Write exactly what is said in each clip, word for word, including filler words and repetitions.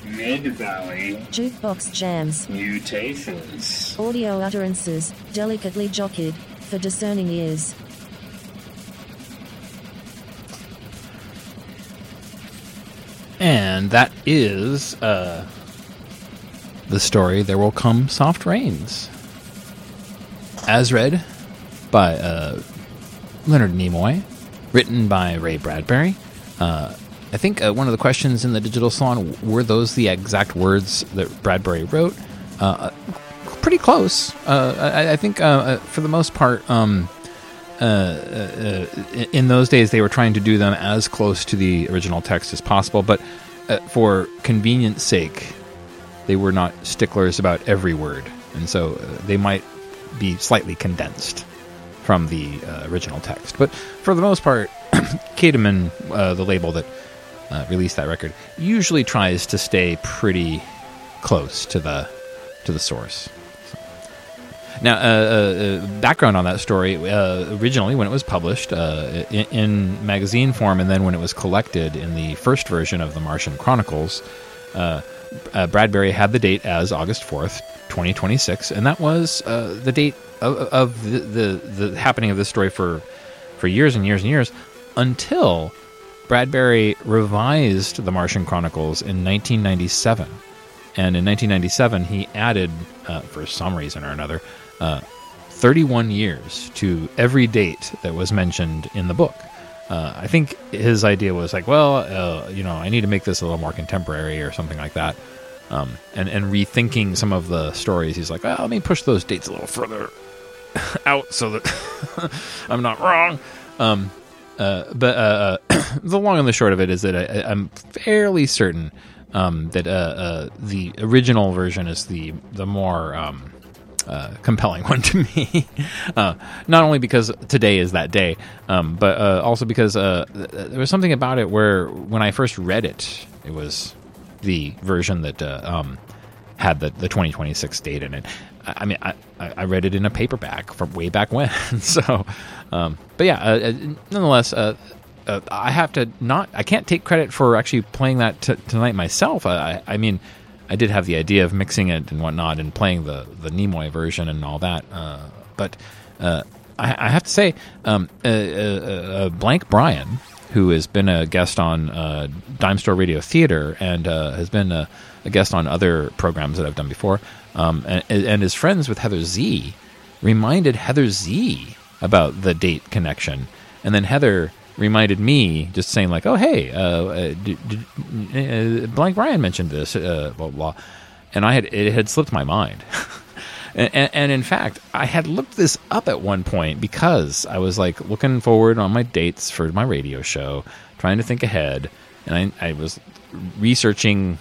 Mid-Valley. Jukebox jams. Mutations. Audio utterances, delicately jockeyed, for discerning ears. And that is uh, the story There Will Come Soft Rains. As read by uh, Leonard Nimoy, written by Ray Bradbury. Uh, I think uh, one of the questions in the Digital Salon, were those the exact words that Bradbury wrote? Uh, pretty close. Uh, I, I think uh, for the most part, um, uh, uh, in those days they were trying to do them as close to the original text as possible, but uh, for convenience sake, they were not sticklers about every word, and so uh, they might be slightly condensed from the uh, original text. But for the most part, Cademan, uh, the label that uh, released that record, usually tries to stay pretty close to the to the source. So. Now, uh, uh, background on that story, uh, originally when it was published uh, in, in magazine form, and then when it was collected in the first version of the Martian Chronicles, uh, uh, Bradbury had the date as August fourth, twenty twenty-six, and that was uh, the date of, of the, the, the happening of this story for, for years and years and years, until Bradbury revised the Martian Chronicles in nineteen ninety-seven. And in nineteen ninety-seven, he added, uh, for some reason or another, uh, thirty-one years to every date that was mentioned in the book. Uh, I think his idea was like, well, uh, you know, I need to make this a little more contemporary or something like that. Um, and, and rethinking some of the stories, he's like, well, let me push those dates a little further out so that I'm not wrong. Um, uh, but uh, the long and the short of it is that I, I'm fairly certain um, that uh, uh, the original version is the the more um, uh, compelling one to me. uh, not only because today is that day, um, but uh, also because uh, th- there was something about it where when I first read it, it was the version that uh, um, had the, the twenty twenty-six date in it. I, I mean, I, I read it in a paperback from way back when. so, um, but yeah, uh, nonetheless, uh, uh, I have to not, I can't take credit for actually playing that t- tonight myself. I, I mean, I did have the idea of mixing it and whatnot and playing the, the Nimoy version and all that. Uh, but uh, I, I have to say, um, uh, uh, uh, Blank Brian, who has been a guest on uh, Dime Store Radio Theater and uh, has been a, a guest on other programs that I've done before, um, and, and is friends with Heather Z, reminded Heather Z about the date connection. And then Heather reminded me, just saying like, oh, hey, uh, uh, did, did, uh, Blank Brian mentioned this, uh, blah, blah. And I had it had slipped my mind. And, and, and in fact, I had looked this up at one point because I was like looking forward on my dates for my radio show, trying to think ahead, and I, I was researching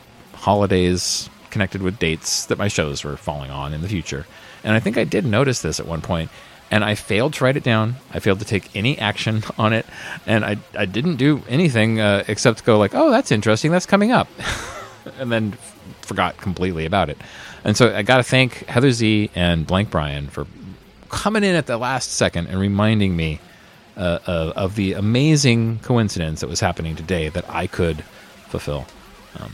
holidays connected with dates that my shows were falling on in the future. And I think I did notice this at one point, and I failed to write it down. I failed to take any action on it, and I I didn't do anything uh, except go like, oh, that's interesting, that's coming up, and then f- forgot completely about it. And so I got to thank Heather Z and Blank Brian for coming in at the last second and reminding me uh, uh, of the amazing coincidence that was happening today that I could fulfill. Um,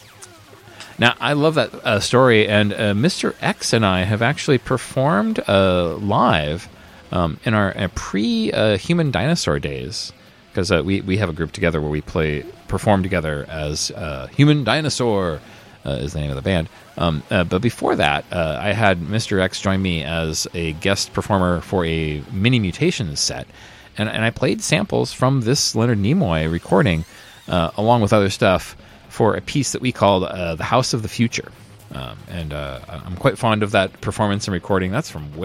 now, I love that uh, story, and uh, Mister X and I have actually performed uh, live um, in our uh, pre-Human uh, Dinosaur days, because uh, we, we have a group together where we play perform together as uh, Human Dinosaur, Uh, is the name of the band. Um, uh, but before that, uh, I had Mister X join me as a guest performer for a Mini Mutations set. And, and I played samples from this Leonard Nimoy recording, uh, along with other stuff, for a piece that we called uh, The House of the Future. Um, and uh, I'm quite fond of that performance and recording. That's from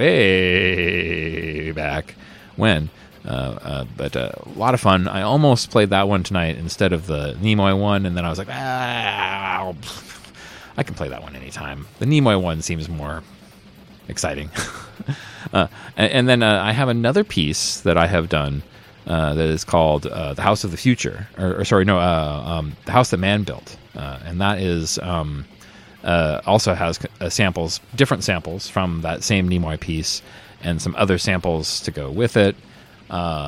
way back when. Uh, uh, but uh, a lot of fun. I almost played that one tonight instead of the Nimoy one, and then I was like, ah, I can play that one anytime. The Nimoy one seems more exciting. uh, and, and then uh, I have another piece that I have done uh, that is called uh, The House of the Future. Or, or sorry, no, uh, um, The House That Man Built. Uh, and that is um, uh, also has uh, samples, different samples from that same Nimoy piece, and some other samples to go with it. Uh,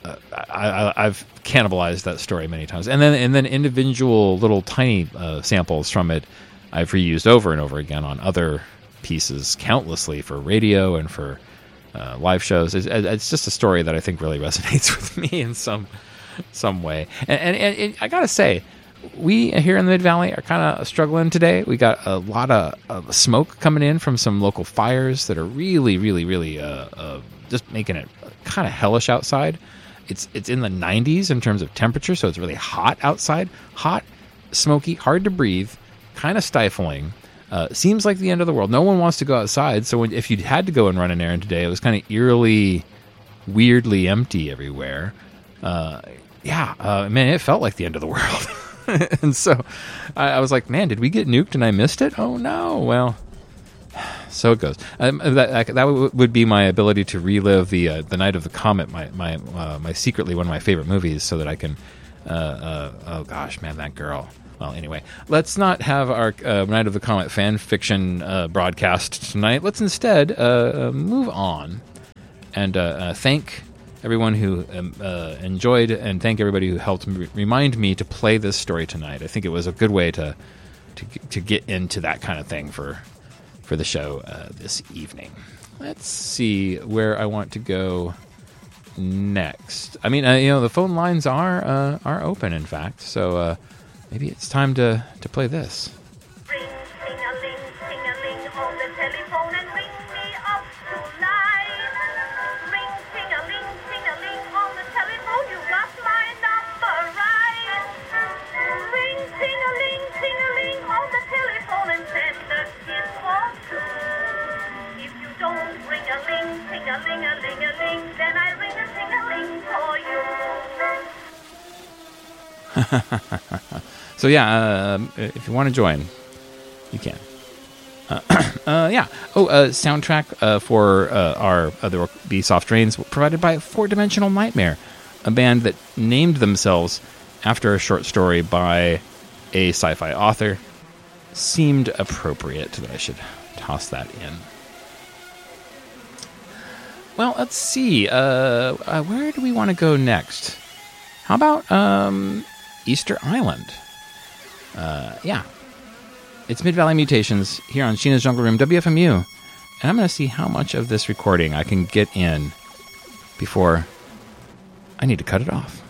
uh, I, I, I've cannibalized that story many times, and then and then individual little tiny uh, samples from it I've reused over and over again on other pieces, countlessly for radio and for uh, live shows. It's, it's just a story that I think really resonates with me in some some way. And, and, and it, I gotta say, we here in the Mid Valley are kind of struggling today. We got a lot of, of smoke coming in from some local fires that are really, really, really uh, uh, just making it kind of hellish outside. It's it's in the nineties in terms of temperature, so it's really hot outside. Hot, smoky, hard to breathe, kind of stifling. Uh, seems like the end of the world. No one wants to go outside, so when, if you had to go and run an errand today, it was kind of eerily, weirdly empty everywhere. Uh, yeah, uh, man, it felt like the end of the world. And so I, I was like, man, did we get nuked and I missed it? Oh, no. Well, so it goes. Um, that that w- would be my ability to relive the uh, the Night of the Comet, my my uh, my secretly one of my favorite movies, so that I can. Uh, uh, oh gosh, man, that girl. Well, anyway, let's not have our uh, Night of the Comet fan fiction uh, broadcast tonight. Let's instead uh, move on and uh, uh, thank everyone who um, uh, enjoyed, and thank everybody who helped me remind me to play this story tonight. I think it was a good way to to to get into that kind of thing for for the show uh, this evening. Let's see where I want to go next. I mean, uh, you know, the phone lines are uh, are open, in fact. So uh, maybe it's time to to play this. Ring, ting-a-ling, ting-a-ling on the telephone and ring me up tonight. Ring, ting-a-ling, ting-a-ling on the telephone, you got my number right. Ring, ting-a-ling, ting-a-ling on the telephone and send a kiss or two. If you don't ring-a-ling, ting-a-ling-a-ling-a-ling, then I ring a ting-a-ling for you. So yeah, uh, if you want to join, you can. Uh, uh, yeah. Oh, uh, soundtrack uh, for uh, our uh, There Will Be Soft Rains provided by Four Dimensional Nightmare, a band that named themselves after a short story by a sci-fi author. Seemed appropriate that I should toss that in. Well, let's see. Uh, uh, where do we want to go next? How about um, Easter Island? Uh, yeah. It's Mid-Valley Mutations here on Sheena's Jungle Room, W F M U. And I'm going to see how much of this recording I can get in before I need to cut it off.